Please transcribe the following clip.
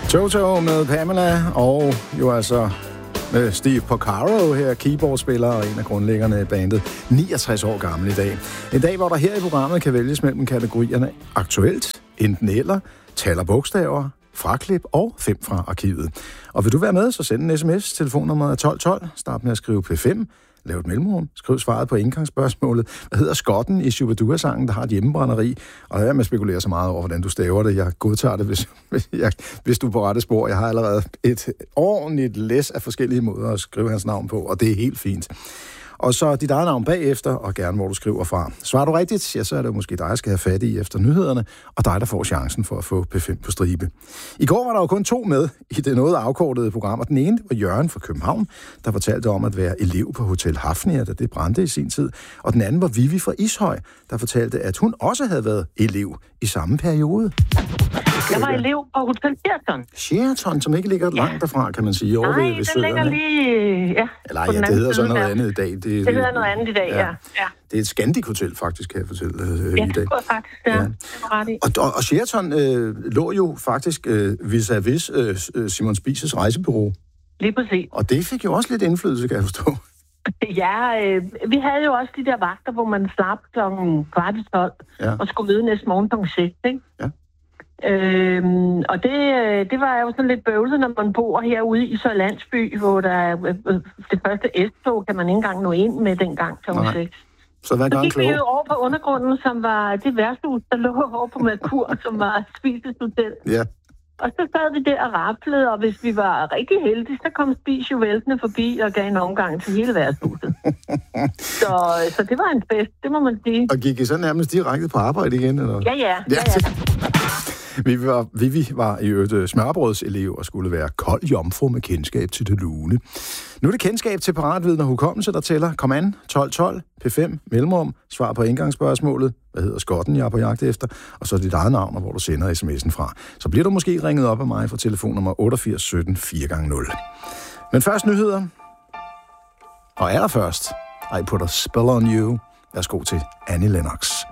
Toto med Pamela, og jo altså med Steve Porcaro her, keyboardspiller og en af grundlæggerne i bandet, 69 år gammel i dag. En dag, hvor der her i programmet kan vælges mellem kategorierne aktuelt, enten eller, tal og bogstaver, fraklip og 5 fra arkivet. Og vil du være med, så send en sms. Telefonnummeret er 1212. Start med at skrive P5. Lav et mellemrum. Skriv svaret på indgangsspørgsmålet. Hvad hedder skotten i Shubidua-sangen, der har et hjemmebrænderi? Og lad med at spekulere så meget over, hvordan du staver det. Jeg godtager det, hvis du er på rette spor. Jeg har allerede et ordentligt læs af forskellige måder at skrive hans navn på, og det er helt fint. Og så dit eget navn bagefter, og gerne hvor du skriver fra. Svarer du rigtigt, ja, så er det måske dig, der skal have fat i efter nyhederne, og dig, der får chancen for at få P5 på stribe. I går var der jo kun 2 med i det noget afkortede program, og den ene var Jørgen fra København, der fortalte om at være elev på Hotel Hafnia, da det brændte i sin tid. Og den anden var Vivi fra Ishøj, der fortalte, at hun også havde været elev i samme periode. Jeg var elev på Hotel Sheraton. Sheraton, som ikke ligger langt derfra, kan man sige. Nej, det ligger lige... Ja, eller ja, det hedder så noget andet i dag. Det hedder noget andet i dag, ja. Det er et Scandic Hotel, faktisk, kan jeg fortælle i dag. Ja, det går faktisk, ja. Og Sheraton lå jo faktisk vis-à-vis Simon Spies' rejsebureau. Lige præcis. Og det fik jo også lidt indflydelse, kan jeg forstå. Ja, vi havde jo også de der vagter, hvor man slap kl. 11:15 og skulle vide næste morgen kl. 6, ikke? Ja. Og det var jo sådan lidt bøvlet, når man bor herude i så landsby, hvor der det første S-tog kan man ikke engang nå ind med dengang kl. 6. Så gik vi jo over på undergrunden, som var det værtshus, der lå over på Merkur, som var Spies' hotel. Ja. Og så sad vi der og raplede, og hvis vi var rigtig heldige, så kom Spies jo væltende forbi og gav en omgang til hele værtshuset. så det var en fest, det må man sige. Og gik I så nærmest direkte på arbejde igen? Eller? Ja. Vivi var i øvrigt smørbrødselev og skulle være kold jomfru med kendskab til det lune. Nu er det kendskab til paratviden og hukommelse, der tæller. Kom an, 1212, P5, mellemrum, svar på indgangsspørgsmålet. Hvad hedder skotten, jeg er på jagt efter? Og så dit eget navn, og hvor du sender sms'en fra. Så bliver du måske ringet op af mig fra telefonnummer 88 17 4x0. Men først nyheder. Og allerførst, I Put a Spell on You. Værsgo til Annie Lennox.